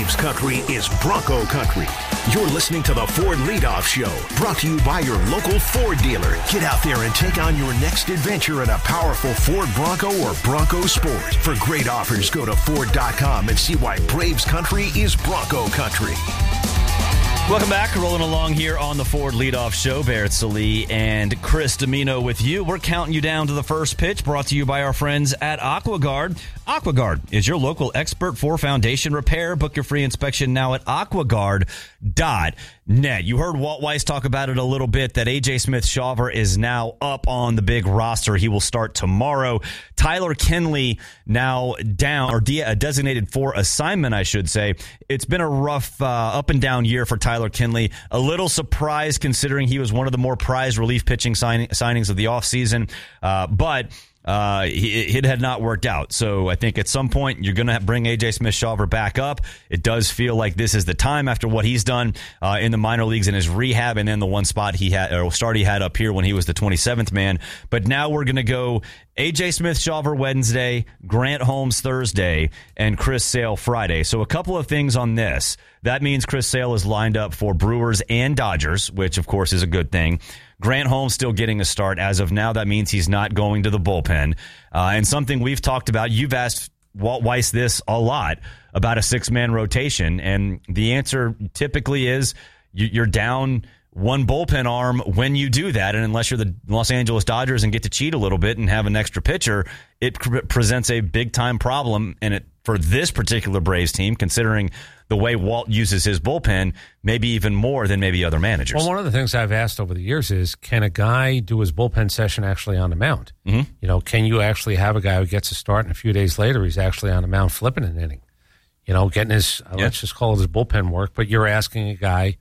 Braves country is Bronco country. You're listening to the Ford Leadoff Show, brought to you by your local Ford dealer. Get out there and take on your next adventure in a powerful Ford Bronco or Bronco Sport. For great offers, go to Ford.com and see why Braves country is Bronco country. Welcome back. Rolling along here on the Ford Leadoff Show. Barrett Sallee and Chris Domino with you. We're counting you down to the first pitch, brought to you by our friends at AquaGuard. AquaGuard is your local expert for foundation repair. Book your free inspection now at aquaguard.net. You heard Walt Weiss talk about it a little bit, that A.J. Smith-Shawver is now up on the big roster. He will start tomorrow. Tyler Kinley now down, or designated for assignment, I should say. It's been a rough up and down year for Tyler Kinley. A little surprised considering he was one of the more prized relief pitching signings of the offseason, but it had not worked out. So I think at some point you're going to bring A.J. Smith-Shawver back up. It does feel like this is the time after what he's done in the minor leagues in his rehab, and then the one spot he had, or start he had up here when he was the 27th man. But now we're going to go A.J. Smith-Shawver Wednesday, Grant Holmes Thursday, and Chris Sale Friday. So a couple of things on this. That means Chris Sale is lined up for Brewers and Dodgers, which of course is a good thing. Grant Holmes still getting a start. As of now, that means he's not going to the bullpen. And something we've talked about, you've asked Walt Weiss this a lot, about a six-man rotation. And the answer typically is you're down one bullpen arm when you do that. And unless you're the Los Angeles Dodgers and get to cheat a little bit and have an extra pitcher, it presents a big-time problem. And for this particular Braves team, considering the way Walt uses his bullpen, maybe even more than maybe other managers. Well, one of the things I've asked over the years is, can a guy do his bullpen session actually on the mound? Mm-hmm. You know, can you actually have a guy who gets a start and a few days later he's actually on the mound flipping an inning? You know, getting his, let's just call it his bullpen work. But you're asking a guy,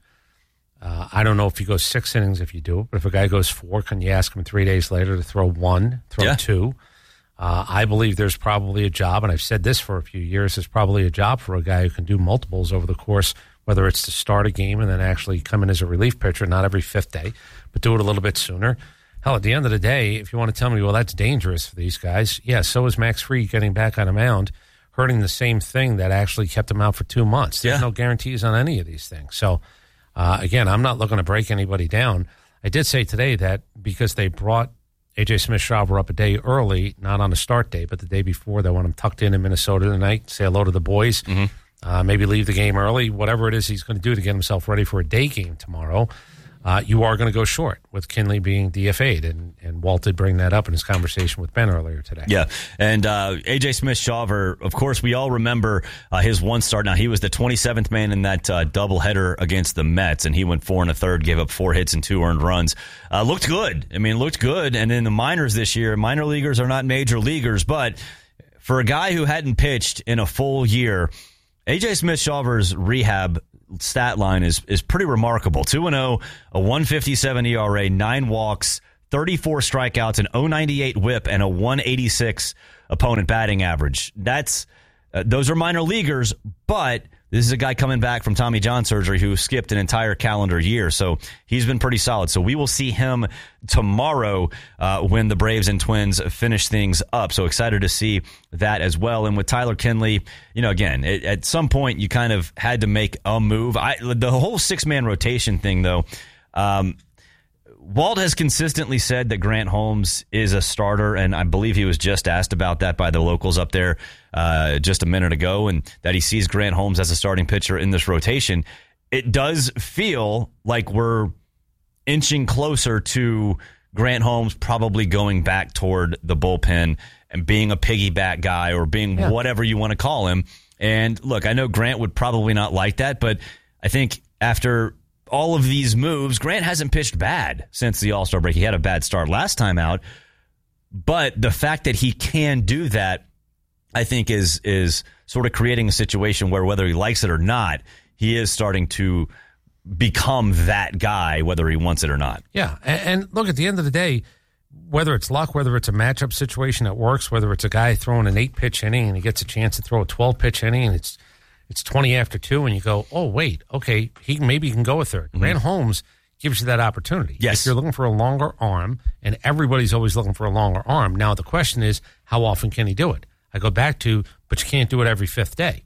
I don't know if he goes 6 innings if you do it, but if a guy goes 4, can you ask him 3 days later to throw 1, throw 2? I believe there's probably a job, and I've said this for a few years, there's probably a job for a guy who can do multiples over the course, whether it's to start a game and then actually come in as a relief pitcher, not every 5th day, but do it a little bit sooner. Hell, at the end of the day, if you want to tell me, well, that's dangerous for these guys, yeah, so is Max Fried getting back on a mound, hurting the same thing that actually kept him out for 2 months. There's no guarantees on any of these things. So, again, I'm not looking to break anybody down. I did say today that because they brought A.J. Smith-Shawver up a day early, not on the start day, but the day before. They want him tucked in Minnesota tonight, say hello to the boys, maybe leave the game early, whatever it is he's going to do to get himself ready for a day game tomorrow. You are going to go short with Kinley being DFA'd, and Walt did bring that up in his conversation with Ben earlier today. Yeah, and A.J. Smith-Shawver, of course, we all remember his one start. Now, he was the 27th man in that doubleheader against the Mets, and he went 4 1/3, gave up 4 hits and 2 earned runs. Looked good. I mean, looked good. And in the minors this year, minor leaguers are not major leaguers, but for a guy who hadn't pitched in a full year, A.J. Smith-Shawver's rehab stat line is pretty remarkable. 2-0, a 1.57 ERA, 9 walks, 34 strikeouts, an 0.98 whip, and a 1.86 opponent batting average. Those are minor leaguers, but this is a guy coming back from Tommy John surgery who skipped an entire calendar year. So he's been pretty solid. So we will see him tomorrow when the Braves and Twins finish things up. So excited to see that as well. And with Tyler Kinley, you know, again, at some point you kind of had to make a move. The whole 6-man rotation thing, though, Walt has consistently said that Grant Holmes is a starter, and I believe he was just asked about that by the locals up there just a minute ago, and that he sees Grant Holmes as a starting pitcher in this rotation. It does feel like we're inching closer to Grant Holmes probably going back toward the bullpen and being a piggyback guy or being whatever you want to call him. And look, I know Grant would probably not like that, but I think after all of these moves, Grant hasn't pitched bad since the All-Star break. He had a bad start last time out, but the fact that he can do that, I think, is sort of creating a situation where whether he likes it or not, he is starting to become that guy, whether he wants it or not. Yeah, and look, at the end of the day, whether it's luck, whether it's a matchup situation that works, whether it's a guy throwing an 8-pitch inning and he gets a chance to throw a 12-pitch inning and it's 20 after 2, and you go, oh, wait, okay, maybe he can go a third. Mm-hmm. Grant Holmes gives you that opportunity. Yes. If you're looking for a longer arm, and everybody's always looking for a longer arm, now the question is, how often can he do it? I go back to, but you can't do it every 5th day. No.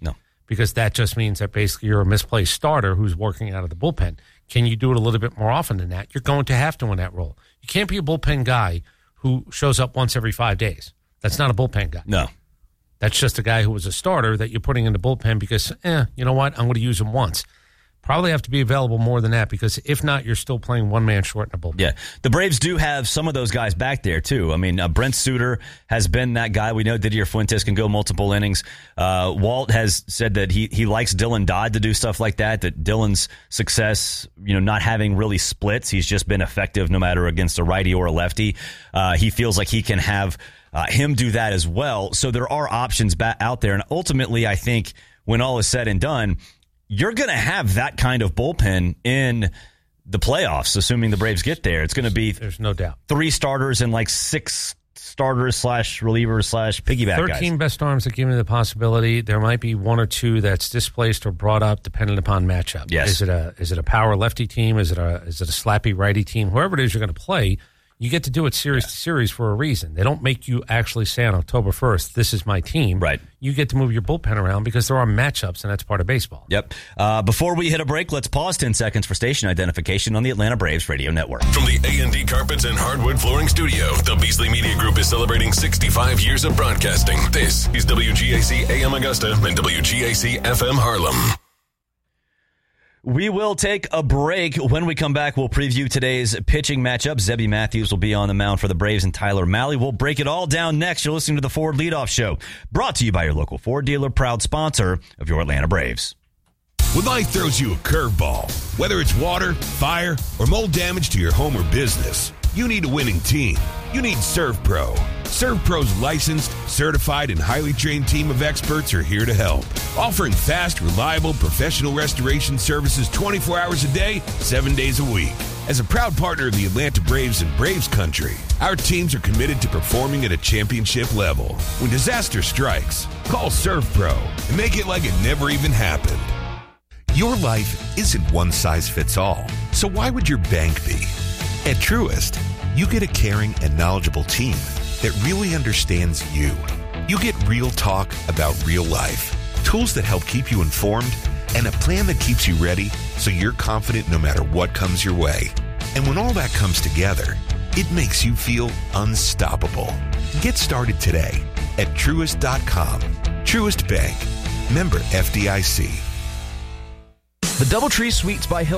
because that just means that basically you're a misplaced starter who's working out of the bullpen. Can you do it a little bit more often than that? You're going to have to in that role. You can't be a bullpen guy who shows up once every 5 days. That's not a bullpen guy. No. That's just a guy who was a starter that you're putting in the bullpen because, you know what? I'm going to use him once. Probably have to be available more than that because if not, you're still playing one man short in a bullpen. Yeah. The Braves do have some of those guys back there, too. I mean, Brent Suter has been that guy. We know Didier Fuentes can go multiple innings. Walt has said that he likes Dylan Dodd to do stuff like that Dylan's success, not having really splits. He's just been effective no matter against a righty or a lefty. He feels like he can have him do that as well. So there are options out there. And ultimately, I think when all is said and done, you're going to have that kind of bullpen in the playoffs, assuming the Braves get there. It's going to be, there's no doubt, 3 starters and like 6 starters / relievers / piggyback 13 guys. best arms that give me the possibility. There might be 1 or 2 that's displaced or brought up depending upon matchup. Yes. Is it a power lefty team? Is it a slappy righty team? Whoever it is you're going to play, you get to do it series to series for a reason. They don't make you actually say on October 1st, this is my team. Right. You get to move your bullpen around because there are matchups, and that's part of baseball. Yep. Before we hit a break, let's pause 10 seconds for station identification on the Atlanta Braves Radio Network. From the A&D Carpets and Hardwood Flooring Studio, the Beasley Media Group is celebrating 65 years of broadcasting. This is WGAC AM Augusta and WGAC FM Harlem. We will take a break. When we come back, we'll preview today's pitching matchup. Zebby Matthews will be on the mound for the Braves and Tyler Mahle. We'll break it all down next. You're listening to the Ford Leadoff Show, brought to you by your local Ford dealer, proud sponsor of your Atlanta Braves. When life throws you a curveball, whether it's water, fire, or mold damage to your home or business, you need a winning team. You need ServPro. ServPro's licensed, certified, and highly trained team of experts are here to help, offering fast, reliable, professional restoration services 24 hours a day, 7 days a week. As a proud partner of the Atlanta Braves and Braves Country, our teams are committed to performing at a championship level. When disaster strikes, call ServPro and make it like it never even happened. Your life isn't one size fits all, so why would your bank be? At Truist, you get a caring and knowledgeable team that really understands you. You get real talk about real life, tools that help keep you informed, and a plan that keeps you ready so you're confident no matter what comes your way. And when all that comes together, it makes you feel unstoppable. Get started today at Truist.com. Truist Bank. Member FDIC. The DoubleTree Suites by Hilton